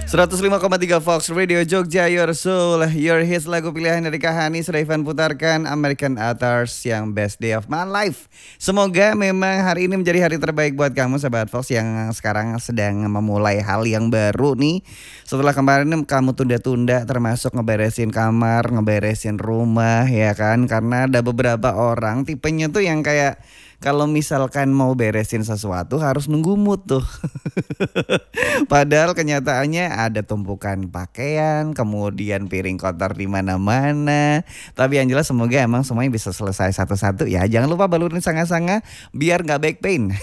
105,3 Fox Radio Jogja, Your Soul, Your Hits. Lagu pilihan dari Kak Hani sudah Ivan putarkan, American Authors yang Best Day of My Life. Semoga memang hari ini menjadi hari terbaik buat kamu Sobat Fox yang sekarang sedang memulai hal yang baru nih. Setelah kemarin kamu tunda-tunda, termasuk ngeberesin kamar, ngeberesin rumah ya kan. Karena ada beberapa orang tipenya tuh yang kayak kalau misalkan mau beresin sesuatu harus nunggu mood tuh. Padahal kenyataannya ada tumpukan pakaian, kemudian piring kotor di mana-mana. Tapi yang jelas semoga emang semuanya bisa selesai satu-satu ya. Jangan lupa balurin sanga-sanga biar nggak back pain.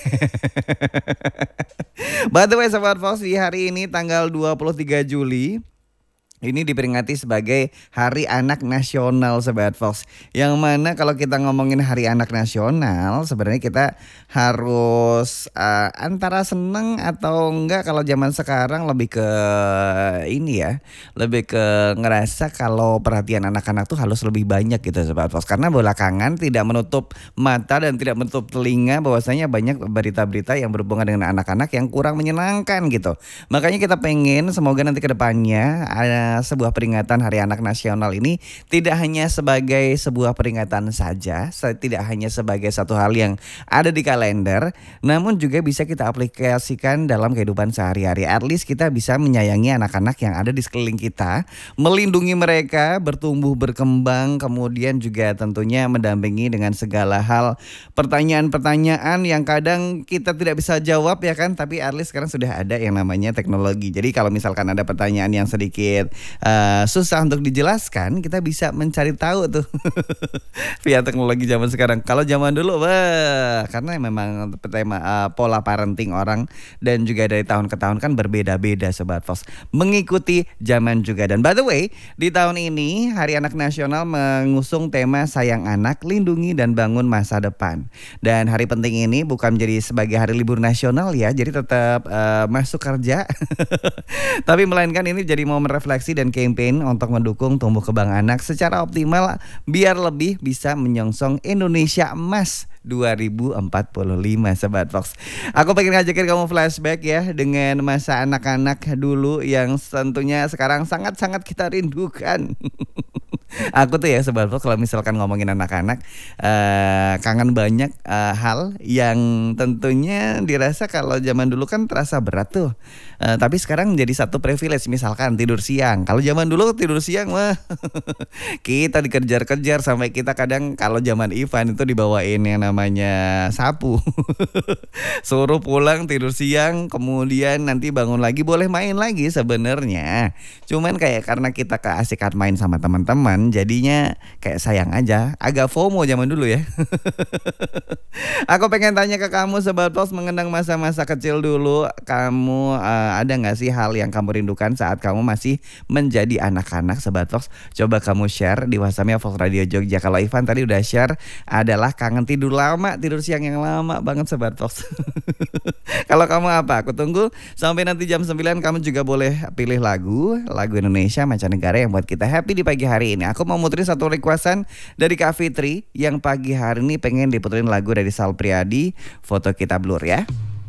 By the way Sobat Fox, di hari ini tanggal 23 Juli ini diperingati sebagai Hari Anak Nasional Sobat Fox. Yang mana kalau kita ngomongin Hari Anak Nasional, sebenarnya kita harus antara seneng atau enggak. Kalau zaman sekarang lebih ke ini ya, lebih ke ngerasa kalau perhatian anak-anak tuh harus lebih banyak gitu Sobat Fox. Karena belakangan tidak menutup mata dan tidak menutup telinga bahwasanya banyak berita-berita yang berhubungan dengan anak-anak yang kurang menyenangkan gitu. Makanya kita pengen semoga nanti ke depannya ada sebuah peringatan Hari Anak Nasional ini tidak hanya sebagai sebuah peringatan saja, tidak hanya sebagai satu hal yang ada di kalender, namun juga bisa kita aplikasikan dalam kehidupan sehari-hari. At least kita bisa menyayangi anak-anak yang ada di sekeliling kita, melindungi mereka bertumbuh berkembang, kemudian juga tentunya mendampingi dengan segala hal pertanyaan-pertanyaan yang kadang kita tidak bisa jawab ya kan, tapi at least sekarang sudah ada yang namanya teknologi. Jadi kalau misalkan ada pertanyaan yang sedikit susah untuk dijelaskan, kita bisa mencari tahu tuh via teknologi zaman sekarang. Kalau zaman dulu karena memang tema pola parenting orang dan juga dari tahun ke tahun kan berbeda-beda Sobat Fox, mengikuti zaman juga. Dan by the way, di tahun ini Hari Anak Nasional mengusung tema sayang anak, lindungi dan bangun masa depan. Dan hari penting ini bukan menjadi sebagai hari libur nasional ya, jadi tetap masuk kerja tapi melainkan ini jadi momen refleksi dan campaign untuk mendukung tumbuh kembang anak secara optimal biar lebih bisa menyongsong Indonesia Emas 2045 Sobat Fox. Aku pengen ngajakin kamu flashback ya dengan masa anak-anak dulu yang tentunya sekarang sangat-sangat kita rindukan. Aku tuh ya Sobat Fox, kalau misalkan ngomongin anak-anak kangen banyak hal yang tentunya dirasa kalau zaman dulu kan terasa berat tuh, tapi sekarang jadi satu privilege. Misalkan tidur siang, kalau zaman dulu tidur siang mah kita dikejar-kejar sampai kita kadang kalau zaman Ivan itu dibawain yang namanya sapu. Suruh pulang tidur siang, kemudian nanti bangun lagi boleh main lagi sebenarnya. Cuman kayak karena kita keasikan main sama teman-teman, jadinya kayak sayang aja, agak FOMO zaman dulu ya. Aku pengen tanya ke kamu Sobat Fox, mengenang masa-masa kecil dulu, kamu ada gak sih hal yang kamu rindukan saat kamu masih menjadi anak-anak Sobat Fox? Coba kamu share di WhatsAppnya Fox Radio Jogja. Kalau Ivan tadi udah share adalah kangen tidur lama, tidur siang yang lama banget Sobat Fox. Kalau kamu apa? Aku tunggu sampai nanti jam 9. Kamu juga boleh pilih lagu Indonesia mancanegara yang buat kita happy di pagi hari ini. Aku mau muterin satu requestan dari Kak Fitri yang pagi hari ini pengen diputerin lagu dari Sal Priadi, Foto Kita Blur ya.